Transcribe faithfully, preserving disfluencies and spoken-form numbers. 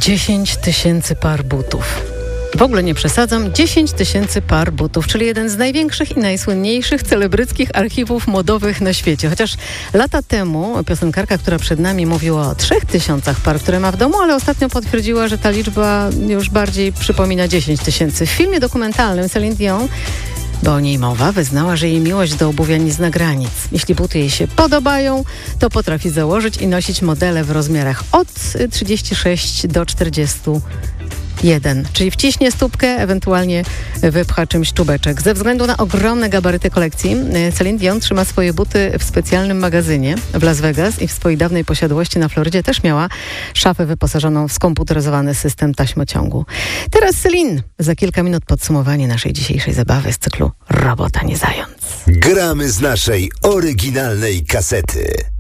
dziesięć tysięcy par butów. W ogóle nie przesadzam, dziesięć tysięcy par butów, czyli jeden z największych i najsłynniejszych celebryckich archiwów modowych na świecie. Chociaż lata temu piosenkarka, która przed nami, mówiła o trzech tysiącach par, które ma w domu, ale ostatnio potwierdziła, że ta liczba już bardziej przypomina dziesięć tysięcy. W filmie dokumentalnym Celine Dion, bo o niej mowa, wyznała, że jej miłość do obuwia nie zna granic. Jeśli buty jej się podobają, to potrafi założyć i nosić modele w rozmiarach od trzydziestu sześciu do czterdziestu jeden, czyli wciśnie stópkę, ewentualnie wypcha czymś czubeczek. Ze względu na ogromne gabaryty kolekcji, Celine Dion trzyma swoje buty w specjalnym magazynie w Las Vegas i w swojej dawnej posiadłości na Florydzie też miała szafę wyposażoną w skomputeryzowany system taśmociągu. Teraz Celine. Za kilka minut podsumowanie naszej dzisiejszej zabawy z cyklu Robota nie zając. Gramy z naszej oryginalnej kasety.